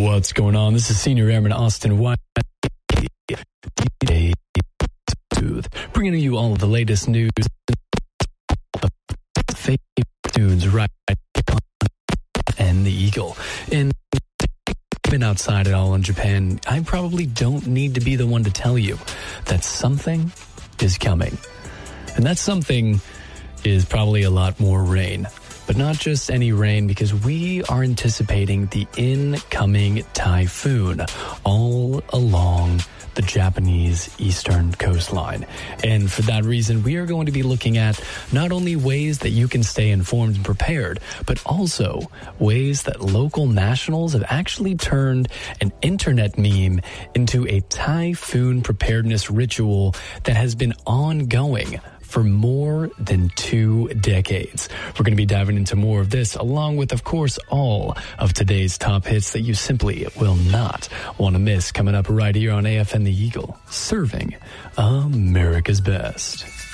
What's going on? This is Senior Airman Austin White, bringing you all of the latest news of fake tunes right and the Eagle. And been outside at all in Japan, I probably don't need to be the one to tell you that something is coming. And that something is probably a lot more rain. But not just any rain, because we are anticipating the incoming typhoon all along the Japanese eastern coastline. And for that reason, we are going to be looking at not only ways that you can stay informed and prepared, but also ways that local nationals have actually turned an internet meme into a typhoon preparedness ritual that has been ongoing for more than 2 decades. We're going to be diving into more of this, along with, of course, all of today's top hits that you simply will not want to miss, coming up right here on AFN The Eagle, serving America's best.